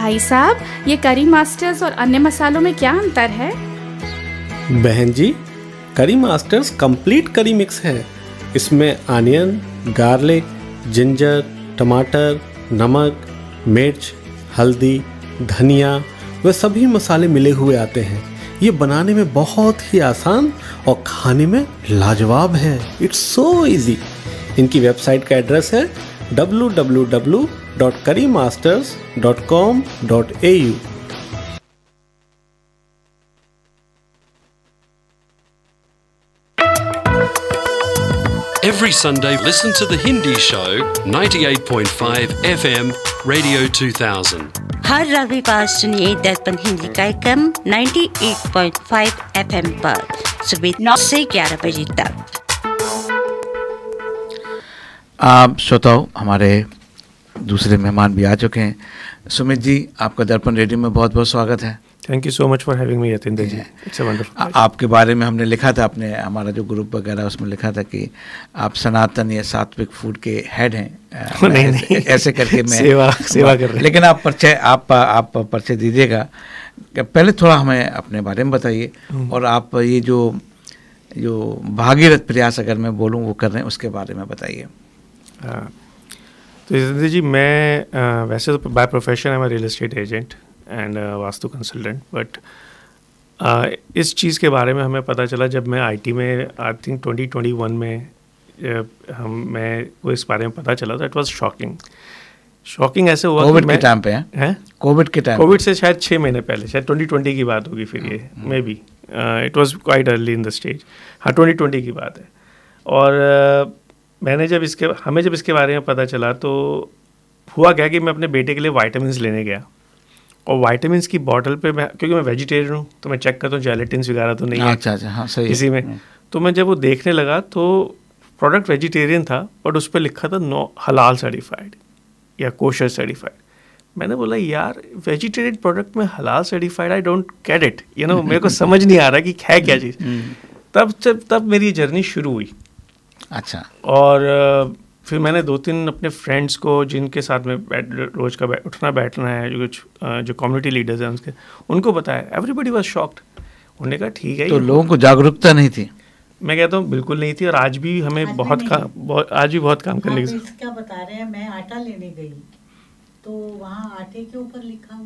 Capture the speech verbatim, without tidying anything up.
भाई साहब, ये करी मास्टर्स और अन्य मसालों में क्या अंतर है? बहन जी, करी मास्टर्स कंप्लीट करी मिक्स है। इसमें अनियन, गार्लिक, जिंजर, टमाटर, नमक, मिर्च, हल्दी, धनिया वे सभी मसाले मिले हुए आते हैं। ये बनाने में बहुत ही आसान और खाने में लाजवाब है। It's so easy. इनकी वेबसाइट का एड्रेस है डब्ल्यू डब्ल्यू डब्ल्यू डॉट करी masters dot com dot A you. Every Sunday, listen to the Hindi show ninety-eight point five F M Radio two thousand. हर रविवार सुनिए दर्पण हिंदी कार्यक्रम अट्ठानवे पॉइंट पाँच एफ एम पर सुबह नौ से ग्यारह बजे तक। आप श्रोताओं, हमारे दूसरे मेहमान भी आ चुके हैं। सुमित जी, आपका दर्पण रेडियो में बहुत बहुत स्वागत है। Thank you so much for having me Yatinder ji. It's a wonderful. आपके बारे में हमने लिखा था, अपने हमारा जो ग्रुप वगैरह उसमें लिखा था कि आप सनातन या सात्विक फूड के हेड हैं। नहीं, ऐसे, नहीं। ऐसे करके मैं सेवा सेवा कर रहे हैं। लेकिन आप परिचय आप आप परिचय दीजिएगा। पहले थोड़ा हमें अपने बारे में बताइए, और आप ये जो जो भागीरथ प्रयास अगर मैं बोलूँ वो कर रहे हैं, उसके बारे में बताइए। तो यतिंदर जी, मैं uh, वैसे तो by profession I am real estate agent and vastu consultant, but uh, इस चीज़ के बारे में हमें पता चला जब मैं आईटी में I think twenty twenty one में uh, हम मैं को इस बारे में पता चला था। It was shocking. शॉकिंग ऐसे हुआ कोविड के टाइम पे है, कोविड के टाइम कोविड से शायद छः महीने पहले, शायद ट्वेंटी ट्वेंटी की बात होगी फिर, ये may be it was quite early in the stage. हाँ, ट्वेंटी ट्वेंटी की बात है। और uh, मैंने जब इसके हमें जब इसके बारे में पता चला तो हुआ क्या कि मैं अपने बेटे के लिए वाइटामिन्स लेने गया, और वाइटामिन्स की बॉटल पे मैं, क्योंकि मैं वेजिटेरियन हूँ तो मैं चेक करता हूँ जेलेटिन्स वगैरह तो नहीं है। अच्छा अच्छा, हाँ सही इसी में। तो मैं जब वो देखने लगा तो प्रोडक्ट वेजिटेरियन था, बट उस पर लिखा था नो हलाल सर्टिफाइड या कोशर सर्टिफाइड। मैंने बोला यार, वेजिटेरियन प्रोडक्ट में हलाल certified, I don't get it, you know, मेरे को समझ नहीं आ रहा कि है क्या चीज़। तब जब तब मेरी जर्नी शुरू हुई। अच्छा। और uh, फिर मैंने दो तीन अपने फ्रेंड्स को, जिनके साथ में बैठ रोज़ का बैठ, उठना बैठना है, जो कुछ uh, जो कम्युनिटी लीडर्स हैं उनके, उनको बताया। Everybody was shocked. उन्होंने कहा ठीक है। तो लोगों को जागरूकता नहीं थी? मैं कहता हूँ बिल्कुल नहीं थी, और आज भी हमें आज बहुत काम आज भी बहुत काम करने की। क्या बता रहे हैं, मैं आटा लेने गई तो वहाँ आटे के ऊपर लिखा